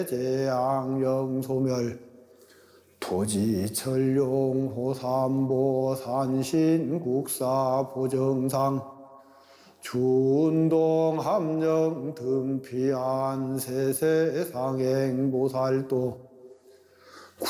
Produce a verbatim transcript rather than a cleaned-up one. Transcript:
재앙영소멸 토지철룡 호삼보 산신국사 보정상 준동 함령 등피안 세세상행보살도